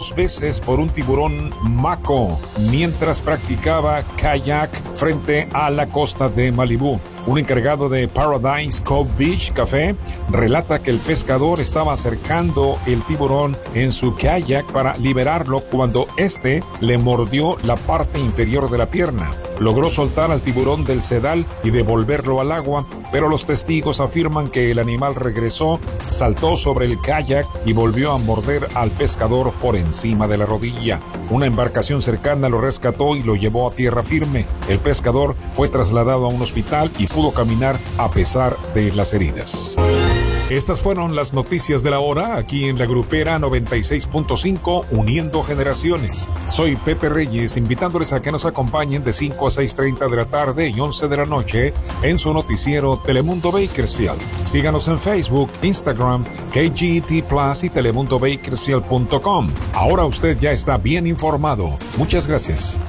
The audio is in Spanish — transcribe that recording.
2 veces por un tiburón maco mientras practicaba kayak frente a la costa de Malibú. Un encargado de Paradise Cove Beach Café relata que el pescador estaba acercando el tiburón en su kayak para liberarlo cuando este le mordió la parte inferior de la pierna. Logró soltar al tiburón del sedal y devolverlo al agua, pero los testigos afirman que el animal regresó, saltó sobre el kayak y volvió a morder al pescador por encima de la rodilla. Una embarcación cercana lo rescató y lo llevó a tierra firme. El pescador fue trasladado a un hospital y pudo caminar a pesar de las heridas. Estas fueron las noticias de la hora aquí en la Grupera 96.5, uniendo generaciones. Soy Pepe Reyes, invitándoles a que nos acompañen de 5 a 6:30 de la tarde y 11 de la noche en su noticiero Telemundo Bakersfield. Síganos en Facebook, Instagram, KGT Plus y telemundobakersfield.com. Ahora usted ya está bien informado. Muchas gracias.